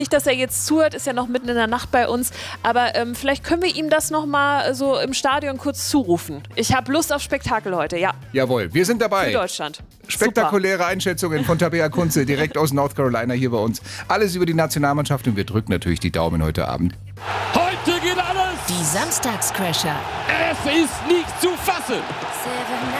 Nicht, dass er jetzt zuhört, ist ja noch mitten in der Nacht bei uns, aber vielleicht können wir ihm das nochmal so im Stadion kurz zurufen. Ich habe Lust auf Spektakel heute, ja. Jawohl, wir sind dabei. Für Deutschland. Spektakuläre Super. Einschätzungen von Tabea Kunze direkt aus North Carolina hier bei uns. Alles über die Nationalmannschaft und wir drücken natürlich die Daumen heute Abend. Heute geht alles! Die Samstagscrasher. Es ist nicht zu fassen!